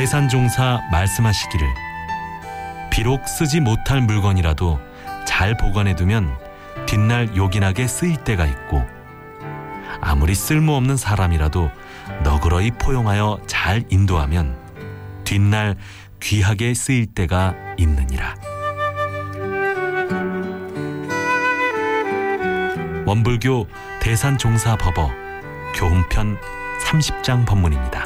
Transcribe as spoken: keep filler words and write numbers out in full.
대산종사 말씀하시기를 비록 쓰지 못할 물건이라도 잘 보관해두면 뒷날 요긴하게 쓰일 때가 있고 아무리 쓸모없는 사람이라도 너그러이 포용하여 잘 인도하면 뒷날 귀하게 쓰일 때가 있느니라. 원불교 대산종사법어 교훈편 삼십 장 법문입니다.